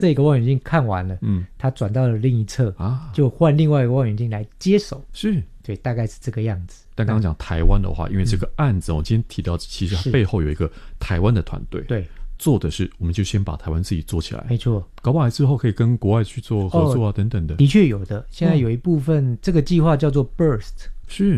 这个望远镜看完了，它转到了另一侧就换另外一个望远镜来接手， 是， 对，大概是这个样子。 但刚刚讲台湾的话，因为这个案子我今天提到，其实背后有一个台湾的团队， 对， 做的是我们就先把台湾自己做起来， 没错， 搞不好之后可以跟国外去做合作等等的。 的确有的，现在有一部分这个计划叫做 BURST， 是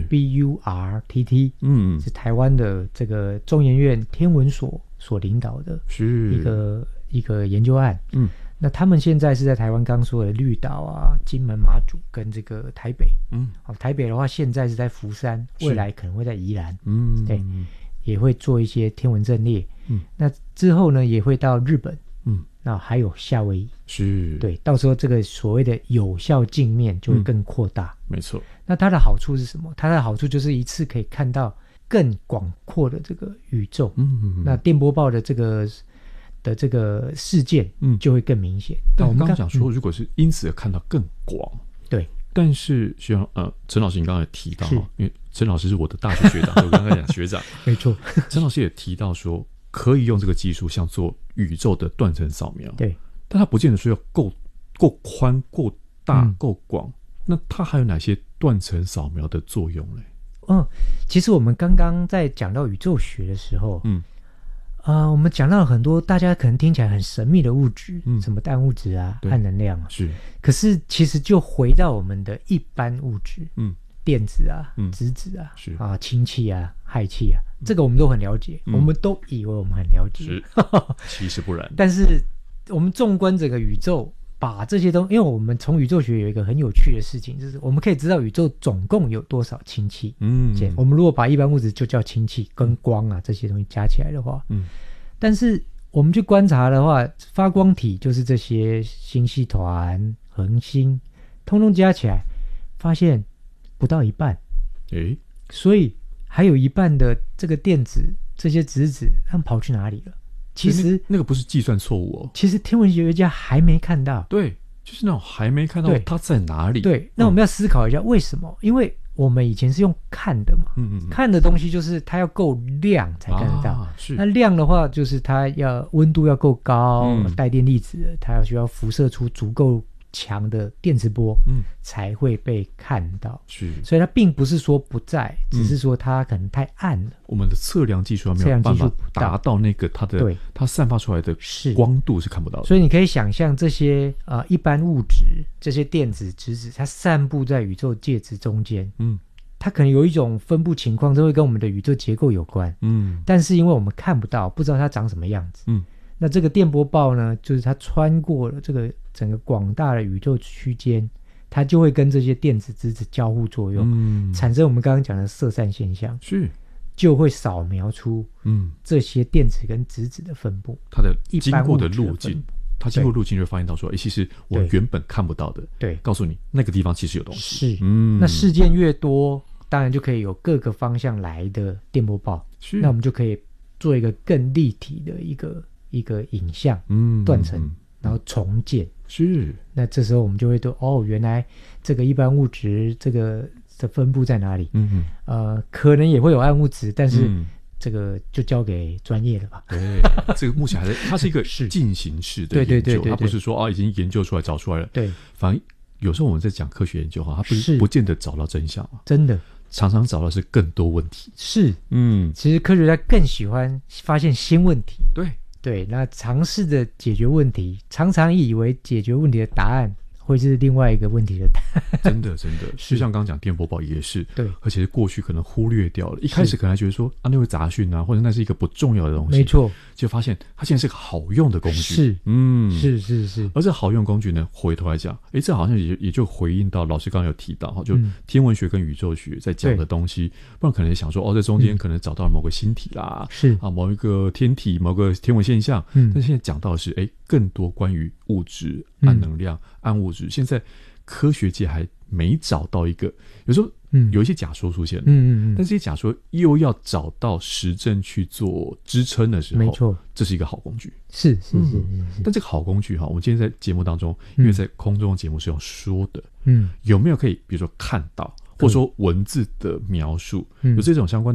BURTT， 是台湾的这个中研院天文所领导的，是一个研究案。那他们现在是在台湾刚说的绿岛啊、金门、马祖跟这个台北。台北的话现在是在福山，未来可能会在宜兰。对，也会做一些天文阵列。那之后呢也会到日本。那还有夏威夷。是，对，到时候这个所谓的有效镜面就会更扩大。没错。那它的好处是什么？它的好处就是一次可以看到更广阔的这个宇宙。那电波豹的这个事件就会更明显。 但我们刚刚讲说，如果是因此看到更广， 对。 但是像陈老师你刚才也提到，因为陈老师是我的大学学长，我刚刚讲学长， 没错。 陈老师也提到说，可以用这个技术像做宇宙的断层扫描， 对。 但它不见得说要够宽、够大、够广。那它还有哪些断层扫描的作用呢？ 其实我们刚刚在讲到宇宙学的时候，我们讲到了很多大家可能听起来很神秘的物质，什么氮物质啊、暗能量啊，是。可是其实就回到我们的一般物质，电子啊、质子啊、氢气啊、氦气啊，这个我们都很了解，我们都以为我们很了解， 其实不然。 但是我们纵观整个宇宙，把这些东西，因为我们从宇宙学有一个很有趣的事情，就是我们可以知道宇宙总共有多少氢气。我们如果把一般物质就叫氢气跟光啊这些东西加起来的话，但是我们去观察的话，发光体就是这些星系团、恒星，通通加起来，发现不到一半。所以还有一半的这个电子，这些质子，它们跑去哪里了？其实那个不是计算错误哦， 其实天文学家还没看到。 对，就是那种还没看到它在哪里。 对，那我们要思考一下为什么？因为我们以前是用看的嘛，看的东西就是它要够亮才看得到。那亮的话，就是它要温度要够高，带电粒子，它需要辐射出足够强的电磁波，才会被看到。所以它并不是说不在，只是说它可能太暗了。我们的测量技术没有办法达到那个它散发出来的光度是看不到的。 所以你可以想象这些一般物质，这些电子、质子，它散布在宇宙介质中间。它可能有一种分布情况，这会跟我们的宇宙结构有关。但是因为我们看不到，不知道它长什么样子。那这个电波豹呢，就是它穿过了这个整个广大的宇宙区间，它就会跟这些电子、质子交互作用，产生我们刚刚讲的色散现象，就会扫描出这些电子跟质子的分布， 它的经过的路径，它经过路径就会发现到说，其实我原本看不到的，对，告诉你那个地方其实有东西。 那事件越多，当然就可以有各个方向来的电波豹，那我们就可以做一个更立体的一个影像断层，然后重建。那这时候我们就会原来这个一般物质这个的分布在哪里？可能也会有暗物质，但是这个就交给专业了吧。 对，这个目前它是一个进行式的研究，它不是说已经研究出来找出来了。对，反正有时候我们在讲科学研究它不见得找到真相啊，真的。常常找到是更多问题。其实科学家更喜欢发现新问题。对，那尝试着解决问题，常常以为解决问题的答案会是另外一个问题的答案。真的，就像刚刚讲电波豹也是，对，而且是过去可能忽略掉了，一开始可能还觉得说那会杂讯啊，或者那是一个不重要的东西，没错，就发现它现在是个好用的工具。是，而这好用工具呢，回头来讲，这好像也就回应到老师刚刚有提到，就天文学跟宇宙学在讲的东西，不然可能也想说，这中间可能找到了某个星体啦，某一个天体，某个天文现象，但现在讲到的是，更多关于物质、暗能量、暗物质，现在科学界还没找到一个，有时候有一些假说出现了，但这些假说又要找到实证去做支撑的时候，没错，这是一个好工具。是。但这个好工具我们今天在节目当中，因为在空中的节目是用说的，有没有可以比如说看到，或者说文字的描述，有这种相关的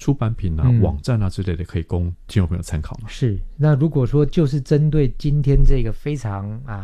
出版品啊、网站啊之类的，可以供听众朋友参考吗？ 是。那如果说就是针对今天这个非常